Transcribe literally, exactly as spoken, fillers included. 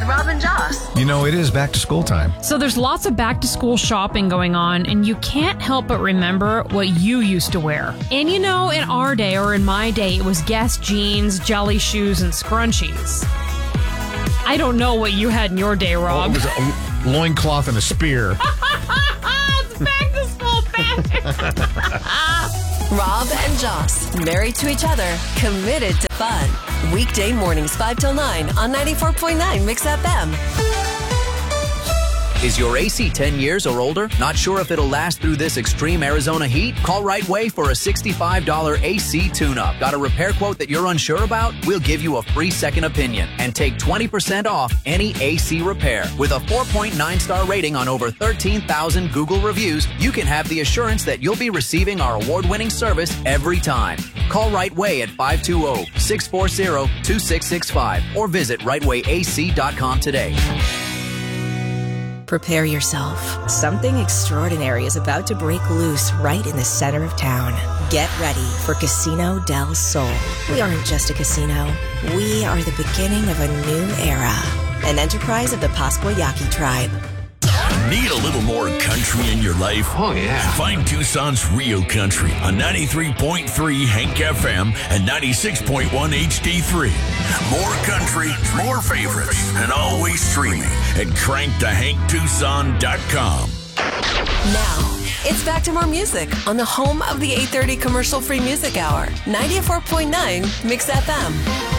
Rob and Joss. You know, it is back to school time. So there's lots of back-to-school shopping going on, and you can't help but remember what you used to wear. And you know, in our day, or in my day, it was Guess jeans, jelly shoes, and scrunchies. I don't know what you had in your day, Rob. Well, it was a loincloth and a spear. It's back-to-school fashion. Rob and Joss, married to each other, committed to fun. Weekday mornings five till nine on ninety-four point nine Mix F M. Is your A C ten years or older? Not sure if it'll last through this extreme Arizona heat? Call Right Way for a sixty-five dollars A C tune-up. Got a repair quote that you're unsure about? We'll give you a free second opinion and take twenty percent off any A C repair. With a four point nine star rating on over thirteen thousand Google reviews, you can have the assurance that you'll be receiving our award-winning service every time. Call Right Way at five two zero, six four zero, two six six five or visit right way a c dot com today. Prepare yourself. Something extraordinary is about to break loose right in the center of town. Get ready for Casino del Sol. We aren't just a casino. We are the beginning of a new era. An enterprise of the Pascua Yaqui tribe. Need a little more country in your life? Oh, yeah. Find Tucson's Real Country on ninety-three point three Hank F M and ninety-six point one H D three. More country, more favorites, and always streaming at crank to hank tucson dot com. Now, it's back to more music on the home of the eight thirty commercial-free music hour, ninety-four point nine Mix F M.